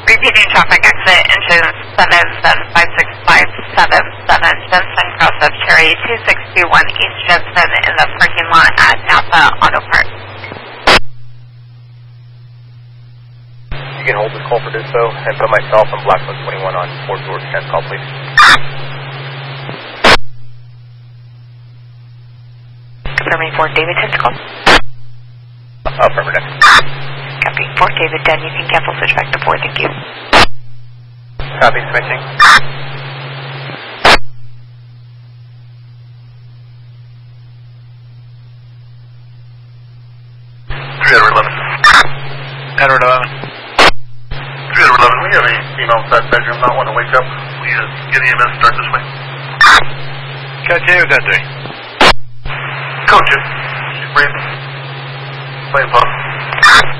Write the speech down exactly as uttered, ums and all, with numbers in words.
Repeating traffic exit engine seven seven five six five seven seven Jensen Cross of Cherry two six two one East Jensen in the parking lot at Napa Auto Parts. You can hold this call for Duso and put myself and Blackfoot twenty-one on Fort George ten call, please. Confirming Fort David ten call. Affirmative. Copy. Fort David ten, you can cancel switch back to four, thank you. Copy, switching. three eleven. Edward eleven. three eleven, we have a female inside bedroom not want to wake up. We uh, get E M S start this way. Code two, code three. Code two. She's breathing. Playing pump.